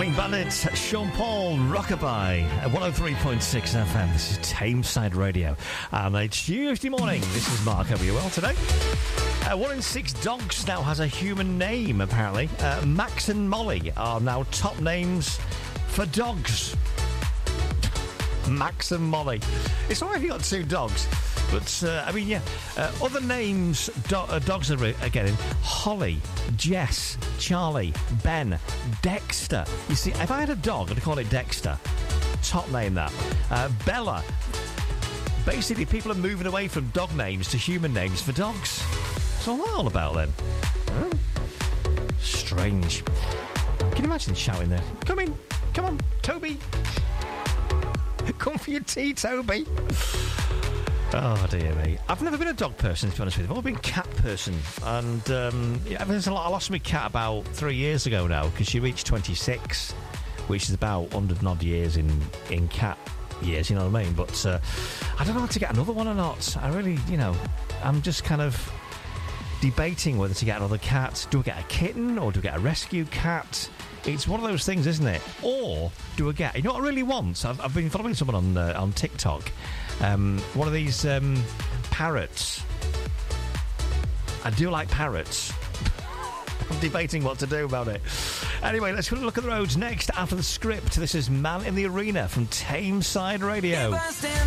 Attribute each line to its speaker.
Speaker 1: Clean Bandits, Sean Paul, Rockabye, at 103.6 FM. This is Tameside Radio. And it's Tuesday morning. This is Mark. Hope you're well today. 1 in 6 dogs now has a human name, apparently. Max and Molly are now top names for dogs. Max and Molly. It's all right if you've got 2 dogs. But, other names dogs are getting: Holly, Jess, Charlie, Ben, Dexter. You see, if I had a dog, I'd call it Dexter. Top name, that. Bella. Basically, people are moving away from dog names to human names for dogs. What's all that all about, then? Strange. Can you imagine shouting there? Come in. Come on, Toby. Come for your tea, Toby. Oh, dear me. I've never been a dog person, to be honest with you. I've always been a cat person. And I lost my cat about 3 years ago now, because she reached 26, which is about 100 and odd years in cat years, you know what I mean? But I don't know whether to get another one or not. I really, I'm just kind of debating whether to get another cat. Do I get a kitten or do I get a rescue cat? It's one of those things, isn't it? Or do I get... You know what I really want? I've been following someone on TikTok. One of these parrots. I do like parrots. I'm debating what to do about it. Anyway, let's look at the roads next after the script. This is Man in the Arena from Tameside Radio.